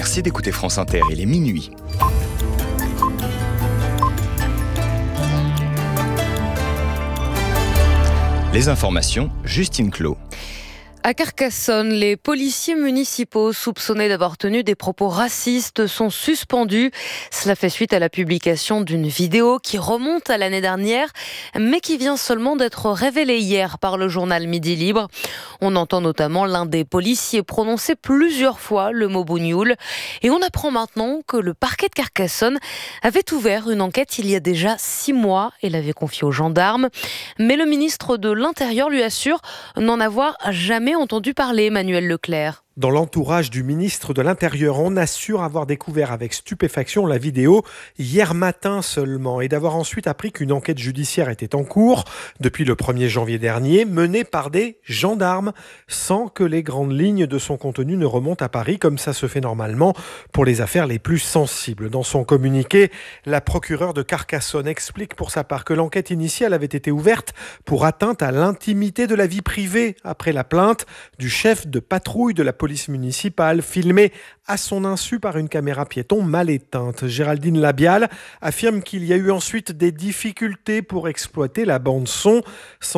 Merci d'écouter France Inter, il est minuit. Les informations, Justine Clos. À Carcassonne, les policiers municipaux soupçonnés d'avoir tenu des propos racistes sont suspendus. Cela fait suite à la publication d'une vidéo qui remonte à l'année dernière, mais qui vient seulement d'être révélée hier par le journal Midi Libre. On entend notamment l'un des policiers prononcer plusieurs fois le mot bougnoul. Et on apprend maintenant que le parquet de Carcassonne avait ouvert une enquête il y a déjà 6 mois et l'avait confiée aux gendarmes. Mais le ministre de l'Intérieur lui assure n'en avoir jamais entendu parler, Emmanuel Leclerc. Dans l'entourage du ministre de l'Intérieur, on assure avoir découvert avec stupéfaction la vidéo hier matin seulement et d'avoir ensuite appris qu'une enquête judiciaire était en cours depuis le 1er janvier dernier, menée par des gendarmes, sans que les grandes lignes de son contenu ne remontent à Paris, comme ça se fait normalement pour les affaires les plus sensibles. Dans son communiqué, la procureure de Carcassonne explique pour sa part que l'enquête initiale avait été ouverte pour atteinte à l'intimité de la vie privée après la plainte du chef de patrouille de la police municipale, filmée à son insu par une caméra piéton mal éteinte. Géraldine Labial affirme qu'il y a eu ensuite des difficultés pour exploiter la bande-son.